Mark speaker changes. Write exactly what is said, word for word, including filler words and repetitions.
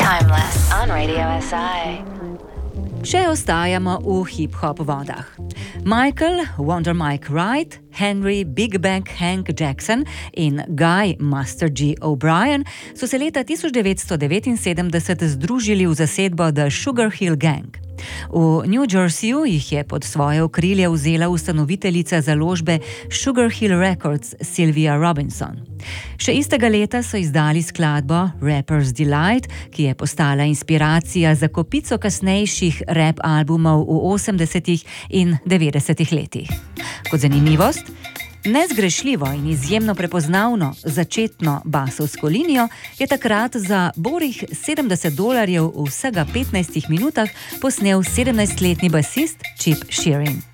Speaker 1: Timeless on Radio S I.
Speaker 2: Še ostajamo v hip-hop vodah. Michael Wonder Mike Wright, Henry Big Bang Hank Jackson in Guy Master G. O'Brien so se leta tisoč devetsto devetinsedemdeset združili v zasedbo The Sugar Hill Gang. V New Jerseyju jih je pod svoje okrilje vzela ustanoviteljica založbe Sugar Hill Records Sylvia Robinson. Še istega leta so izdali skladbo Rapper's Delight, ki je postala inspiracija za kopico kasnejših rap albumov v osemdesetih in devetdesetih letih. Kot zanimivost, nezgrešljivo in izjemno prepoznavno začetno basovsko linijo je takrat za borih sedemdeset dolarjev v vsega petnajstih minutah posnel sedemnajstletni basist Chip Shearing.